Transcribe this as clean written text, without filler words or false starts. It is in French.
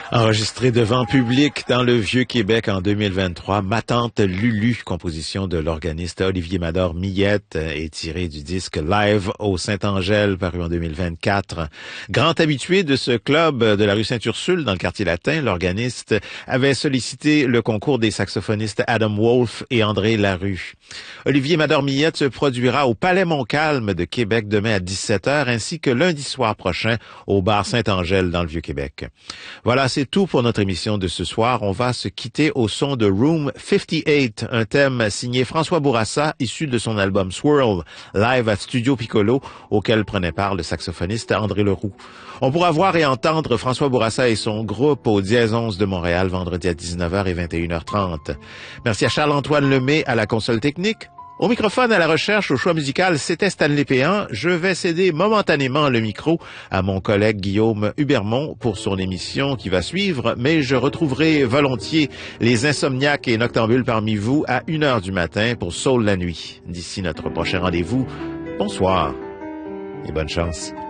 Enregistré devant public dans le Vieux-Québec en 2023, Ma tante Lulu, composition de l'organiste Olivier Mador-Millette, est tirée du disque Live au Saint-Angèle, paru en 2024. Grand habitué de ce club de la rue Sainte-Ursule, dans le quartier latin, l'organiste avait sollicité le concours des saxophonistes Adam Wolf et André Larue. Olivier Mador-Millette se produira au Palais Montcalm de Québec demain à 17h, ainsi que lundi soir prochain au bar Saint-Angèle dans le Vieux-Québec. Voilà, c'est tout pour notre émission de ce soir. On va se quitter au son de Room 58, un thème signé François Bourassa, issu de son album Swirl, live à Studio Piccolo, auquel prenait part le saxophoniste André Leroux. On pourra voir et entendre François Bourassa et son groupe au Dièse 11 de Montréal vendredi à 19h et 21h30. Merci à Charles-Antoine Lemay à la console technique. Au microphone, à la recherche, au choix musical, c'était Stanley Péan. Je vais céder momentanément le micro à mon collègue Guillaume Hubermont pour son émission qui va suivre, mais je retrouverai volontiers les insomniaques et noctambules parmi vous à 1h du matin pour Soul la nuit. D'ici notre prochain rendez-vous, bonsoir et bonne chance.